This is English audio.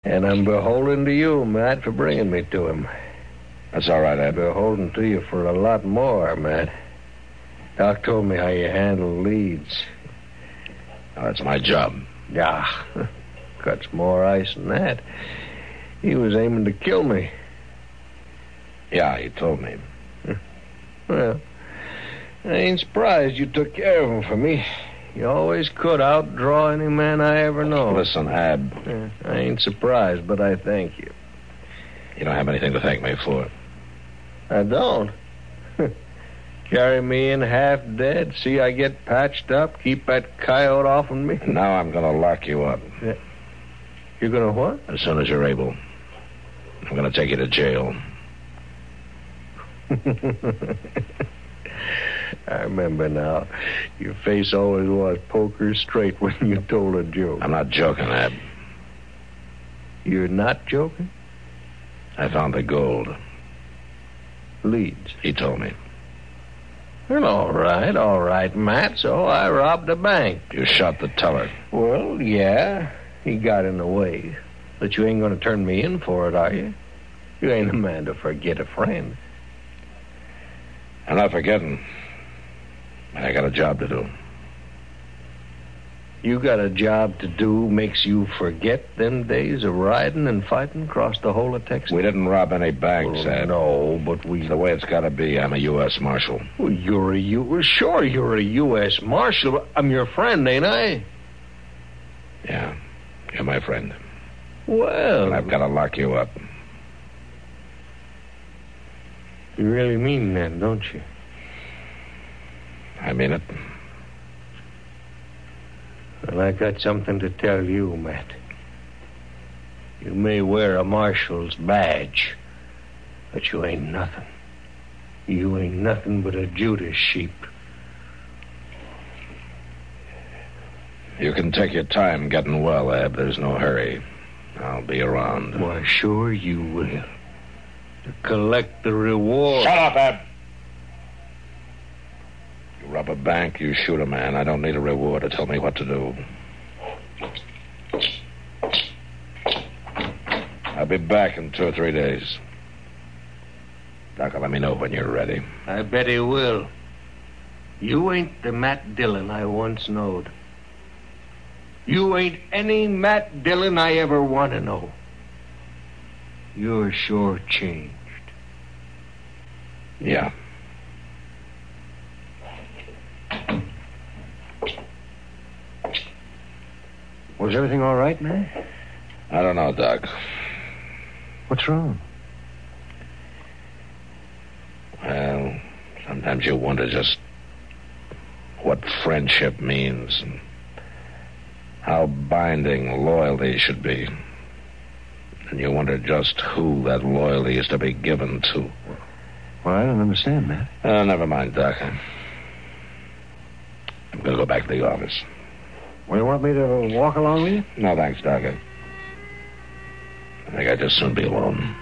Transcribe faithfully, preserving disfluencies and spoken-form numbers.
And I'm beholden to you, Matt, for bringing me to him. That's all right, Ed. Beholden to you for a lot more, Matt. Doc told me how you handle leads. Oh, that's my job. Yeah, cuts more ice than that. He was aiming to kill me. Yeah, he told me. Well, I ain't surprised you took care of him for me. You always could outdraw any man I ever know. Listen, Ab. Yeah, I ain't surprised, but I thank you. You don't have anything to thank me for. I don't. Carry me in half dead, see I get patched up, keep that coyote off of me. And now I'm going to lock you up. Yeah. You're going to what? As soon as you're able. I'm going to take you to jail. I remember now. Your face always was poker straight when you told a joke. I'm not joking, Ab. You're not joking? I found the gold. Leads. He told me. Well, all right, all right, Matt. So I robbed a bank. You shot the teller. Well, yeah. He got in the way. But you ain't going to turn me in for it, are you? You ain't a man to forget a friend. I'm not forgetting. I got a job to do. You got a job to do makes you forget them days of riding and fighting across the whole of Texas? We didn't rob any banks, well, Ed. No, but we... It's the way it's got to be. I'm a U S Marshal. Well, you're a U... Well, sure, you're a U S Marshal. I'm your friend, ain't I? Yeah, you're my friend. Well... And I've got to lock you up. You really mean that, don't you? I mean it. Well, I got something to tell you, Matt. You may wear a marshal's badge, but you ain't nothing. You ain't nothing but a Judas sheep. You can take your time getting well, Ab. There's no hurry. I'll be around. Why, sure you will. To collect the reward. Shut up, Ab! You rob a bank, you shoot a man. I don't need a reward to tell me what to do. I'll be back in two or three days. Doc will let me know when you're ready. I bet he will. You ain't the Matt Dillon I once knowed. You ain't any Matt Dillon I ever want to know. You're sure changed. Yeah. Was everything all right, man? I don't know, Doc. What's wrong? Well, sometimes you wonder just what friendship means and how binding loyalty should be. And you wonder just who that loyalty is to be given to. Well, I don't understand, man. Uh, never mind, Doc. I'm going to go back to the office. Well, you want me to walk along with you? No, thanks, Doc. I think I'd just soon be alone.